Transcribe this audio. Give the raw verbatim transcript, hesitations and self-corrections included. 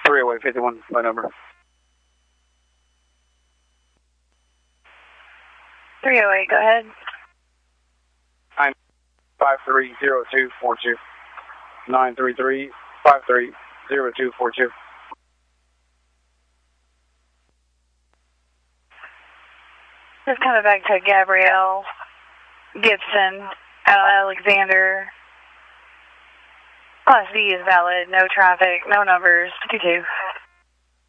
three oh eight fifty-one, my number. three oh eight, go ahead. nine five three zero two four two. nine three three five three zero two four two. Just coming back to Gabrielle Gibson, Alexander. Class D is valid, no traffic, no numbers, fifty-two.